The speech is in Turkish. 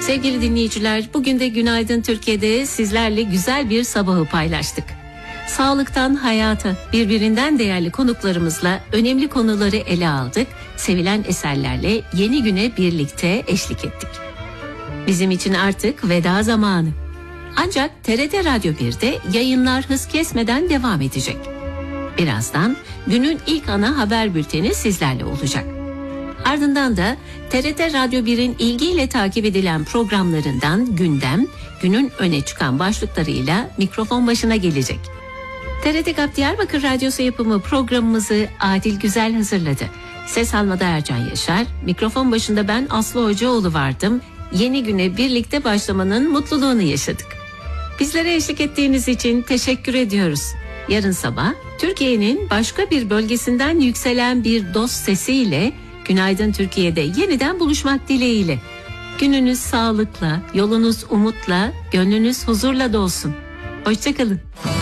Sevgili dinleyiciler, bugün de Günaydın Türkiye'de sizlerle güzel bir sabahı paylaştık. Sağlıktan hayata, birbirinden değerli konuklarımızla önemli konuları ele aldık. Sevilen eserlerle yeni güne birlikte eşlik ettik. Bizim için artık veda zamanı. Ancak TRT Radyo 1'de yayınlar hız kesmeden devam edecek. Birazdan günün ilk ana haber bülteni sizlerle olacak. Ardından da TRT Radyo 1'in ilgiyle takip edilen programlarından gündem, günün öne çıkan başlıklarıyla mikrofon başına gelecek. TRT GAP Diyarbakır Radyosu yapımı programımızı Adil Güzel hazırladı. Ses almada Ercan Yaşar, mikrofon başında ben Aslı Hocaoğlu vardım. Yeni güne birlikte başlamanın mutluluğunu yaşadık. Bizlere eşlik ettiğiniz için teşekkür ediyoruz. Yarın sabah Türkiye'nin başka bir bölgesinden yükselen bir dost sesiyle Günaydın Türkiye'de yeniden buluşmak dileğiyle. Gününüz sağlıkla, yolunuz umutla, gönlünüz huzurla dolsun. Hoşça kalın.